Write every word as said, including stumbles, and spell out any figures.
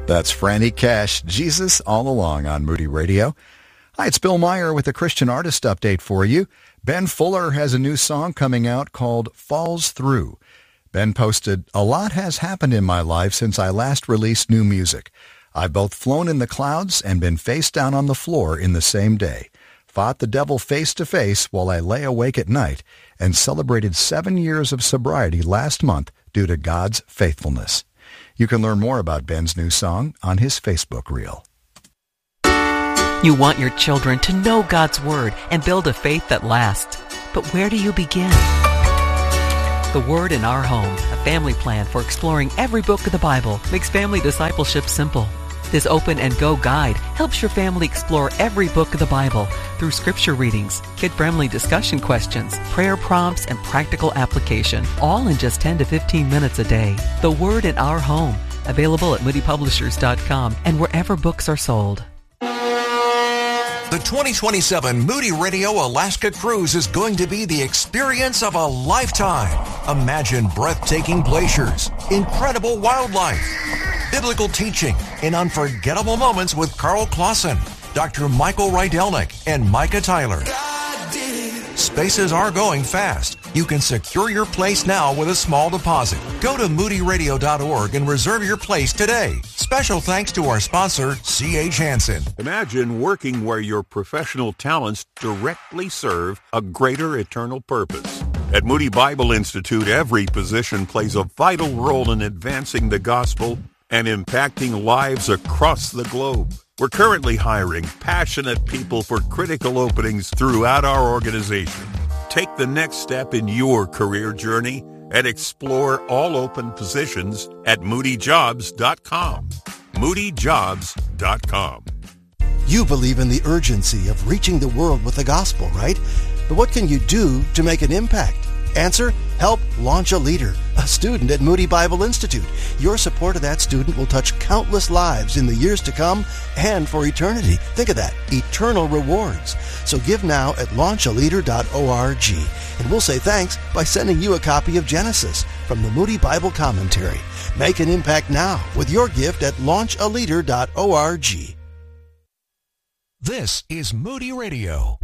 That's Franny Cash, Jesus All Along on Moody Radio. Hi, it's Bill Meyer with a Christian artist update for you. Ben Fuller has a new song coming out called Falls Through. Ben posted, "A lot has happened in my life since I last released new music. I've both flown in the clouds and been face down on the floor in the same day. Fought the devil face to face while I lay awake at night and celebrated seven years of sobriety last month due to God's faithfulness." You can learn more about Ben's new song on his Facebook reel. You want your children to know God's Word and build a faith that lasts. But where do you begin? The Word in Our Home, a family plan for exploring every book of the Bible, makes family discipleship simple. This Open and Go guide helps your family explore every book of the Bible through scripture readings, kid-friendly discussion questions, prayer prompts, and practical application, all in just ten to fifteen minutes a day. The Word in Our Home, available at moody publishers dot com and wherever books are sold. The twenty twenty-seven Moody Radio Alaska Cruise is going to be the experience of a lifetime. Imagine breathtaking glaciers, incredible wildlife, biblical teaching, and unforgettable moments with Carl Clausen, Doctor Michael Rydelnik, and Micah Tyler. Spaces are going fast. You can secure your place now with a small deposit. Go to moody radio dot org and reserve your place today. Special thanks to our sponsor, C H Hansen. Imagine working where your professional talents directly serve a greater eternal purpose. At Moody Bible Institute, every position plays a vital role in advancing the gospel and impacting lives across the globe. We're currently hiring passionate people for critical openings throughout our organization. Take the next step in your career journey and explore all open positions at moody jobs dot com. moody jobs dot com. You believe in the urgency of reaching the world with the gospel, right? But what can you do to make an impact? Answer: help launch a leader, a student at Moody Bible Institute. Your support of that student will touch countless lives in the years to come and for eternity. Think of that, eternal rewards. So give now at launch a leader dot org, and we'll say thanks by sending you a copy of Genesis from the Moody Bible Commentary. Make an impact now with your gift at launch a leader dot org. This is Moody Radio.